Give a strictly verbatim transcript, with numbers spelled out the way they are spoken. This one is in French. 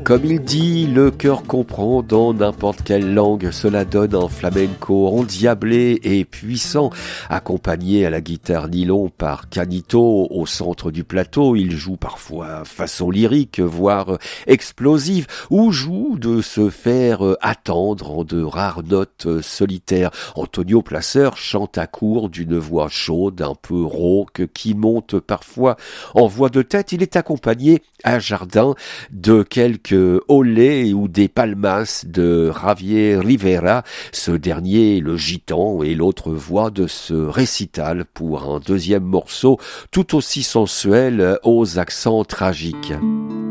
Comme il dit, le cœur comprend dans n'importe quelle langue. Cela donne un flamenco endiablé et puissant, accompagné à la guitare nylon par Canito au centre du plateau. Il joue parfois façon lyrique, voire explosive, ou joue de se faire attendre en de rares notes solitaires. Antonio Placer chante à court d'une voix chaude, un peu rauque, qui monte parfois en voix de tête. Il est accompagné à Jardin de quelques olé ou des palmas de Javier Rivera, ce dernier le gitan et l'autre voix de ce récital pour un deuxième morceau tout aussi sensuel aux accents tragiques.